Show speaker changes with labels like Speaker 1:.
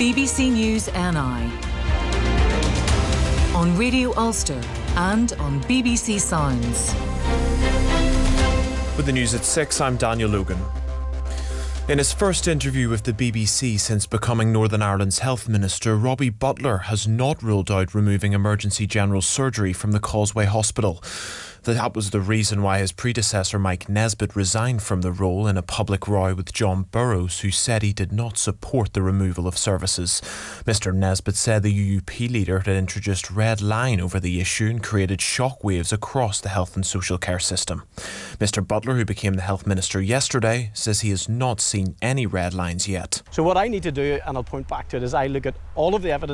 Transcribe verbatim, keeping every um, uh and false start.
Speaker 1: B B C News N I, on Radio Ulster and on B B C Sounds.
Speaker 2: With the news at six, I'm Daniel Logan. In his first interview with the B B C since becoming Northern Ireland's Health Minister, Robbie Butler has not ruled out removing emergency general surgery from the Causeway Hospital. That was the reason why his predecessor Mike Nesbitt resigned from the role in a public row with John Burrows, who said he did not support the removal of services. Mister Nesbitt said the U U P leader had introduced red line over the issue and created shockwaves across the health and social care system. Mister Butler, who became the health minister yesterday, says he has not seen any red lines yet.
Speaker 3: So what I need to do, and I'll point back to it, is I look at all of the evidence